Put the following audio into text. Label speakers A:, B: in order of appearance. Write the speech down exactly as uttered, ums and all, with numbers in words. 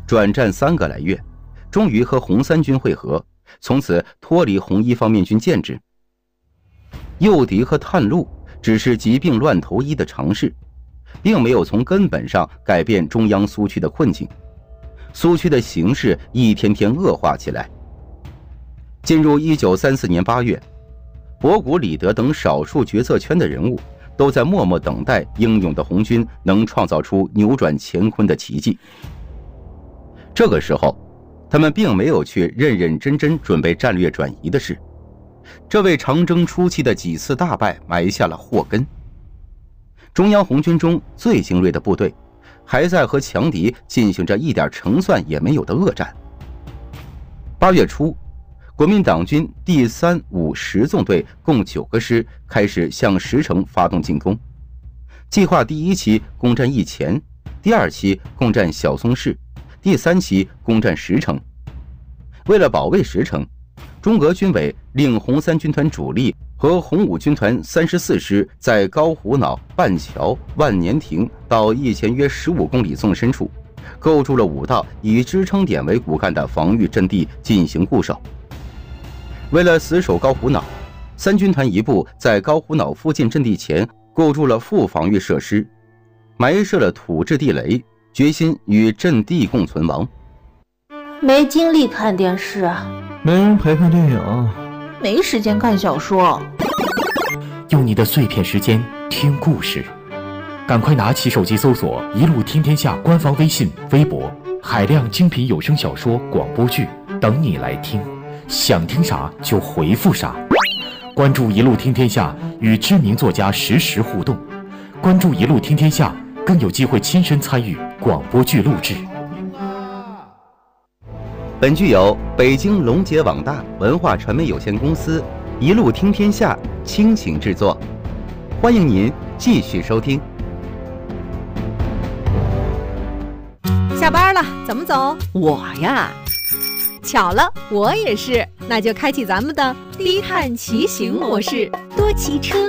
A: 转战三个来月，终于和红三军会合，从此脱离红一方面军建制。诱敌和探路只是疾病乱投医的尝试，并没有从根本上改变中央苏区的困境。苏区的形势一天天恶化起来。进入一九三四年八月，博古、李德等少数决策圈的人物都在默默等待英勇的红军能创造出扭转乾坤的奇迹。这个时候，他们并没有去认认真真准备战略转移的事，这为长征初期的几次大败埋下了祸根。中央红军中最精锐的部队还在和强敌进行着一点成算也没有的恶战。八月初，国民党军第三、五、十纵队共九个师开始向石城发动进攻，计划第一期攻占义前，第二期攻占小松市，第三期攻占石城。为了保卫石城，中革军委令红三军团主力和红五军团三十四师在高虎脑、半桥、万年亭到义前约十五公里纵深处，构筑了五道以支撑点为骨干的防御阵地进行固守。为了死守高虎脑，三军团一部在高虎脑附近阵地前构筑了副防御设施，埋设了土质地雷，决心与阵地共存亡。
B: 没精力看电视啊，
C: 没人陪看电影，
B: 没时间看小说。
D: 用你的碎片时间听故事，赶快拿起手机搜索“一路听天下”官方微信、微博，海量精品有声小说、广播剧等你来听。想听啥就回复啥，关注一路听天下，与知名作家实时互动。关注一路听天下，更有机会亲身参与广播剧录制。
A: 本剧由北京龙杰网大文化传媒有限公司一路听天下倾情制作，欢迎您继续收听。
E: 下班了，怎么走？
F: 我呀，
E: 巧了，我也是，那就开启咱们的低碳骑行模式，
F: 多骑车